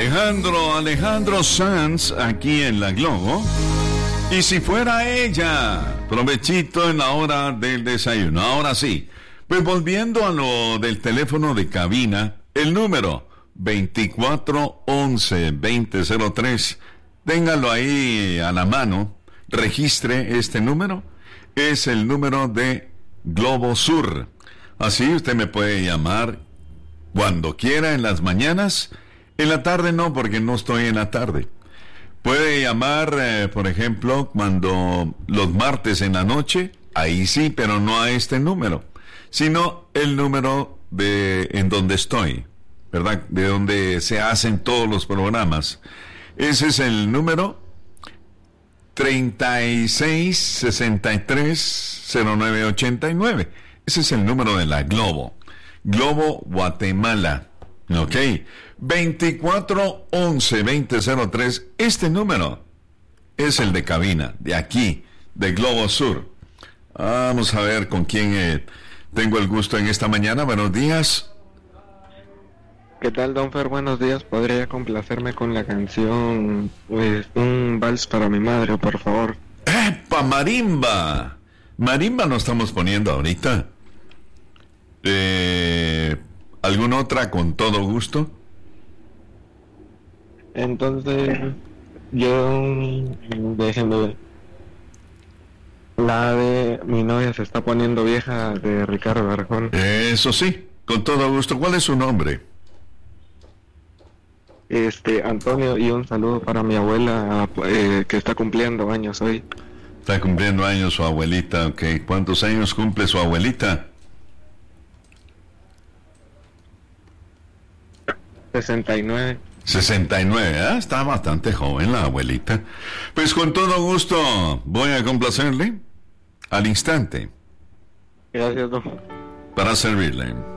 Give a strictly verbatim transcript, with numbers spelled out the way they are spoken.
Alejandro, Alejandro Sanz, aquí en La Globo. Y si fuera ella, provechito en la hora del desayuno. Ahora sí, pues volviendo a lo del teléfono de cabina, el número veinticuatro once veinte cero tres, téngalo ahí a la mano, registre este número, es el número de Globo Sur. Así usted me puede llamar cuando quiera en las mañanas, en la tarde no, porque no estoy en la tarde. Puede llamar, eh, por ejemplo, cuando los martes en la noche, ahí sí, pero no a este número, sino el número de en donde estoy, ¿verdad? De donde se hacen todos los programas. Ese es el número treinta y seis sesenta y tres cero nueve ochenta y nueve. Ese es el número de la Globo. Globo Guatemala. Ok. veinticuatro once veinte cero tres. Este número es el de cabina, de aquí, de Globo Sur. Vamos a ver con quién eh, tengo el gusto en esta mañana. Buenos días. ¿Qué tal, don Fer? Buenos días. ¿Podría complacerme con la canción, pues, un vals para mi madre, por favor? ¡Epa, marimba! Marimba no estamos poniendo ahorita. Eh, ¿Alguna otra con todo gusto? Entonces, yo, déjenme ver. La de Mi novia se está poniendo vieja, de Ricardo Arjona. Eso sí, con todo gusto. ¿Cuál es su nombre? Este, Antonio, y un saludo para mi abuela, eh, que está cumpliendo años hoy. Está cumpliendo años su abuelita, ok. ¿Cuántos años cumple su abuelita? sesenta y nueve. sesenta y nueve, ¿eh? Está bastante joven la abuelita. Pues con todo gusto voy a complacerle al instante. Gracias, don. Para servirle.